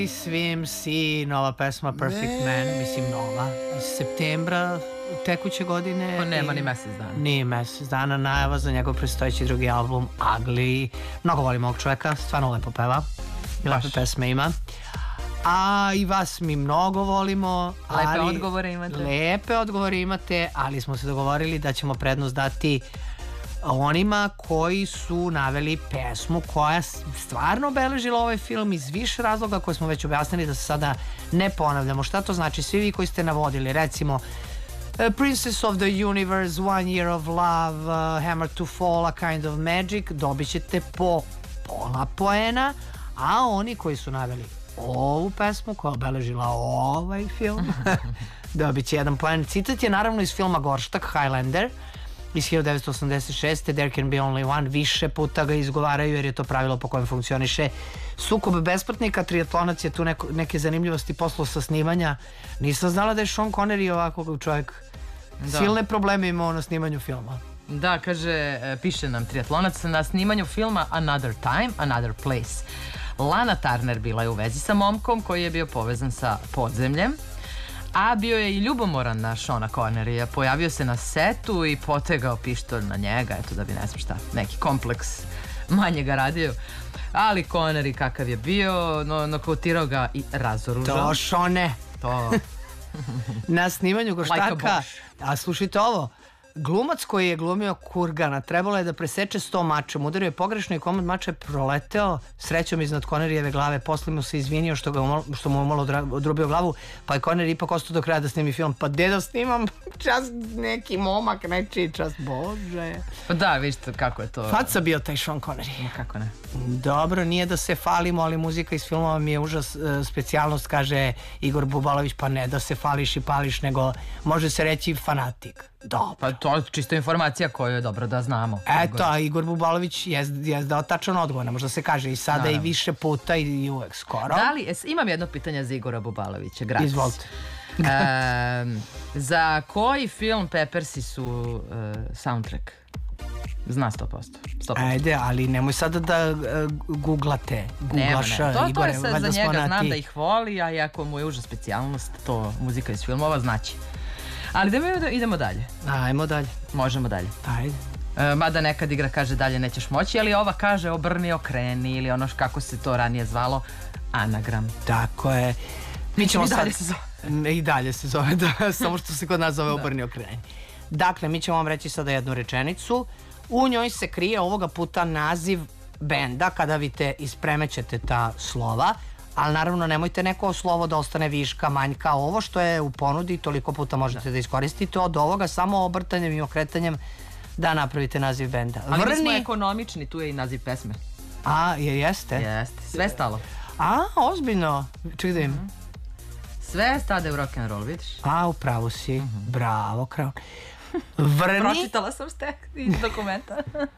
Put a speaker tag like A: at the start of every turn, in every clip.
A: Svim si nova pesma Perfect Man, mislim nova, iz septembra tekuće godine.
B: Pa nema ni mesec dana.
A: Nije mesec dana, najava za njegov predstojeći drugi album Ugly. Mnogo volim ovog čoveka, stvarno lepo peva i lepe pesme ima. A i vas mi mnogo volimo.
B: Lepe odgovore imate.
A: Lepe odgovore imate, ali smo se dogovorili da ćemo prednost dati onima koji su naveli pesmu koja stvarno obeležila ovaj film iz više razloga koje smo već objasnili, da se sada ne ponavljamo. Šta to znači? Svi vi koji ste navodili, recimo Princess of the Universe, One Year of Love, Hammer to Fall, A Kind of Magic, dobit ćete po pola poena, a oni koji su naveli ovu pesmu koja je obeležila ovaj film dobit će 1 poen. Citat je naravno iz filma Gorštak, Highlander iz 1986. There can be only one. Više puta ga izgovaraju jer je to pravilo po kojem funkcioniše sukob besplatnika. Triatlonac je tu neke zanimljivosti poslao sa snimanja. Nisam znala da je Sean Connery ovako čovjek silne probleme imao na snimanju filma.
B: Da, kaže, piše nam triatlonac na snimanju filma Another Time, Another Place. Lana Turner bila je u vezi sa momkom koji je bio povezan sa podzemljem, a bio je i ljubomoran na Seana Connerya. Pojavio se na setu i potegao pištolj na njega, eto da bi ne znam šta, neki kompleks manje ga radio. Ali Connery kakav je bio, nokautirao ga i razoružao.
A: To Seane.
B: To.
A: Na snimanju Gorštaka, a slušajte ovo, glumac koji je glumio Kurgana trebalo je da preseče 100 mačem, udario je pogrešno i komad mača je proleteo srećom iznad Conneryjeve glave. Posle mu se izvinio što mu malo odrubio glavu, pa je Connery ipak ostao do kraja da snimi film. Pa gde da snimam? Čast neki momak, nečiji čast, bože.
B: Pa da, vidite kako je to.
A: Faca bio taj Sean Connery.
B: Kako ne?
A: Dobro, nije da se falimo, ali muzika iz filmova mi je užas specijalnost, kaže Igor Bubalović. Pa ne da se fališ i pališ, nego može se reći fanatik. Dobro.
B: Pa to je čisto informacija koju je dobro da znamo.
A: Eto, a Igor Bubalović je dao tačan odgovor, ne može da se kaže i sada. Naravno. I više puta i uvek skoro.
B: Da li, imam jedno pitanje za Igora Bubalovića, gratis.
A: Izvolite.
B: Za koji film Peppersi su soundtrack? Zna 100%.
A: Ajde, ali nemoj sada da googlate.
B: Googlaš, to je sad za njega, znam da ih voli, a iako mu je uža specijalnost, to muzika iz filmova, znači. Ali da idemo dalje.
A: Ajmo dalje.
B: Možemo dalje.
A: Ajde.
B: Mada nekad igra kaže dalje nećeš moći, ali ova kaže obrni, okreni ili ono kako se to ranije zvalo, anagram.
A: Tako je.
B: Mi ćemo dalje se zove.
A: I dalje se zove, da, samo što se kod nas zove obrni, okreni. Dakle, mi ćemo vam reći sada jednu rečenicu. U njoj se krije ovoga puta naziv benda, kada vi ispremećete ta slova, ali naravno nemojte neko slovo da ostane viška, manjka. Ovo što je u ponudi toliko puta možete da iskoristite, od ovoga samo obrtanjem i okretanjem da napravite naziv benda.
B: Ali mi smo ekonomični, tu je i naziv pesme.
A: A, jeste?
B: Jeste, sve stalo.
A: A, ozbiljno, čekaj da im.
B: Sve stade u rock'n'roll, vidiš?
A: A, upravo si, bravo, krao. Vrni.
B: Pročitala sam stek iz dokumenta.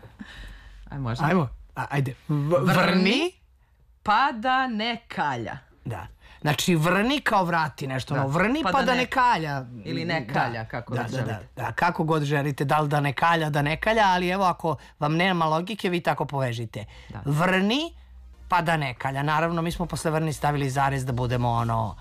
A: Ajmo, ajde. Vrni.
B: Pa da ne kalja.
A: Da. Znači vrni kao vrati nešto, no vrni pa da ne kalja.
B: Ili ne kalja, kako god želite.
A: Da, kako god želite, da li da ne kalja, ali evo ako vam nema logike, vi tako povežite. Vrni pa da ne kalja. Naravno, mi smo posle vrni stavili zarez da budemo ono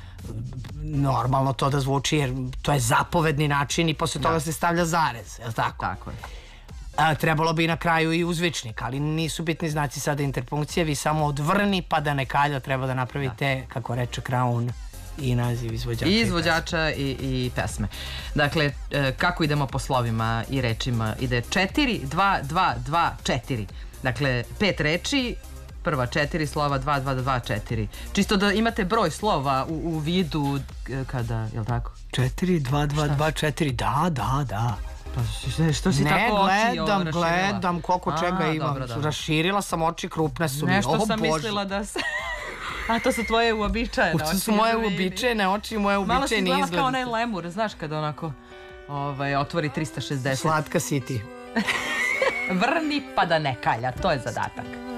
A: normalno to da zvuči, jer to je zapovedni način i posle toga se stavlja zarez, je li tako?
B: Tako je.
A: Trebalo bi na kraju i uzvičnik, ali nisu bitni znaci sada interpunkcije, vi samo od vrni pa da ne kalja treba da napravite, kako reče Crown, i naziv izvođača. I
B: izvođača i pesme. Dakle, kako idemo po slovima i rečima? Ide 4, 2, 2, 2, 4. Dakle, 5 reči, prva 4 slova, 2, 2, 2, 4. Čisto da imate broj slova u vidu kada, je li tako?
A: 4, 2, 2, 2, 4, da.
B: Pa što si tako oči
A: raširila? Gledam koliko čega imam. Raširila sam oči, krupne su mi.
B: Nešto sam mislila da se... A to su tvoje uobičajene oči.
A: To su moje uobičajene oči, moje uobičajene izglede.
B: Malo si gledala kao onaj lemur, znaš kada onako otvori 360.
A: Slatka si ti.
B: Vrni pa da ne kalja, to je zadatak.